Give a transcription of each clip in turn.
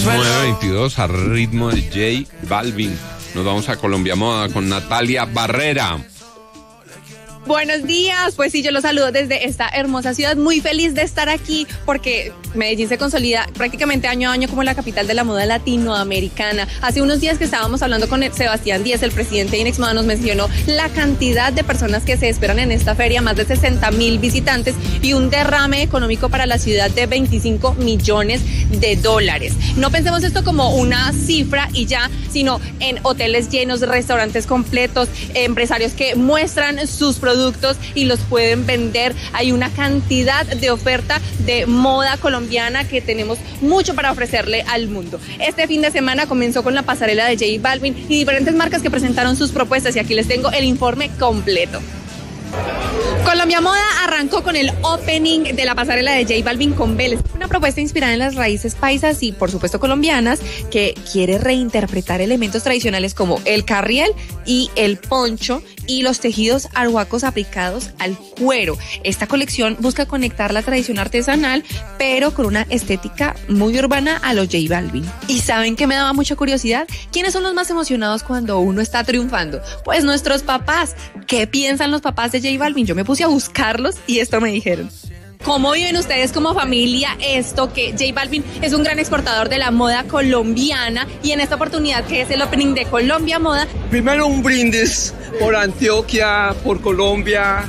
9:22 a ritmo de J Balvin. Nos vamos a Colombia Moda con Natalia Barrera. Buenos días, pues sí, yo los saludo desde esta hermosa ciudad, muy feliz de estar aquí porque Medellín se consolida prácticamente año a año como la capital de la moda latinoamericana. Hace unos días que estábamos hablando con Sebastián Díez, el presidente de Inex Moda, nos mencionó la cantidad de personas que se esperan en esta feria, más de 60,000 visitantes y un derrame económico para la ciudad de $25 millones. No pensemos esto como una cifra y ya, sino en hoteles llenos, restaurantes completos, empresarios que muestran sus productos y los pueden vender. Hay una cantidad de oferta de moda colombiana que tenemos mucho para ofrecerle al mundo. Este fin de semana comenzó con la pasarela de J Balvin y diferentes marcas que presentaron sus propuestas y aquí les tengo el informe completo. Colombia Moda arrancó con el opening de la pasarela de J Balvin con Vélez, una propuesta inspirada en las raíces paisas y por supuesto colombianas que quiere reinterpretar elementos tradicionales como el carriel y el poncho y los tejidos arhuacos aplicados al cuero. Esta colección busca conectar la tradición artesanal pero con una estética muy urbana a los J Balvin. ¿Y saben qué me daba mucha curiosidad? ¿Quiénes son los más emocionados cuando uno está triunfando? Pues nuestros papás. ¿Qué piensan los papás de J Balvin? Yo me puse a buscarlos y esto me dijeron. ¿Cómo viven ustedes como familia esto que J Balvin es un gran exportador de la moda colombiana y en esta oportunidad que es el opening de Colombia Moda? Primero un brindis por Antioquia, por Colombia.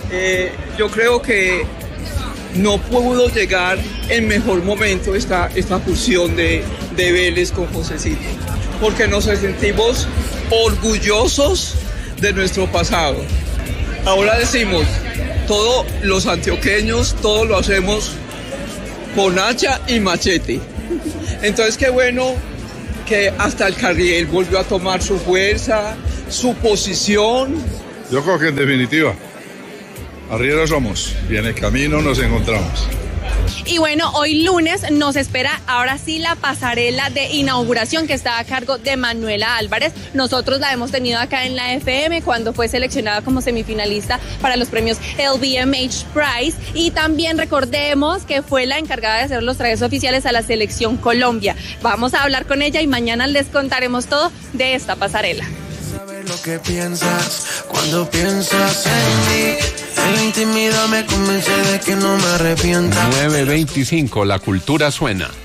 Yo creo que no pudo llegar en mejor momento esta fusión de Vélez con Josecito, porque nos sentimos orgullosos de nuestro pasado. Ahora decimos, todos los antioqueños, todos lo hacemos con hacha y machete. Entonces qué bueno que hasta el carriel volvió a tomar su fuerza, su posición. Yo creo que en definitiva, arrieros somos y en el camino nos encontramos. Y bueno, hoy lunes nos espera ahora sí la pasarela de inauguración que está a cargo de Manuela Álvarez. Nosotros la hemos tenido acá en la FM cuando fue seleccionada como semifinalista para los premios LVMH Prize y también recordemos que fue la encargada de hacer los trajes oficiales a la Selección Colombia. Vamos a hablar con ella y mañana les contaremos todo de esta pasarela. Saber lo que piensas cuando piensas en mí. En la intimidad me convence de que no me arrepienta. 9:25, la cultura suena.